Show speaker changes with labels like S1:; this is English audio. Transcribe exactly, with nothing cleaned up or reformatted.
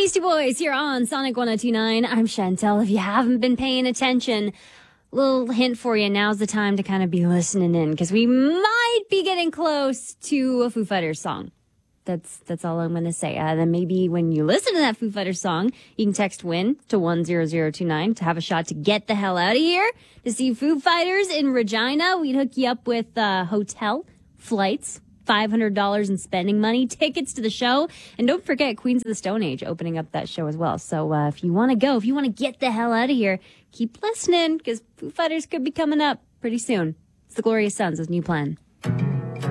S1: Beastie Boys here on Sonic one oh two point nine. I'm Chantel. If you haven't been paying attention, little hint for you, now's the time to kind of be listening in, because we might be getting close to a Foo Fighters song. That's that's all I'm going to say. Uh, then maybe when you listen to that Foo Fighters song, you can text WIN to one zero zero two nine to have a shot to get the hell out of here to see Foo Fighters in Regina. We'd hook you up with uh, hotel, flights, five hundred dollars in spending money, tickets to the show, and don't forget Queens of the Stone Age opening up that show as well. So uh, if you want to go, if you want to get the hell out of here, keep listening, because Foo Fighters could be coming up pretty soon. It's the Glorious Sons with New Plan.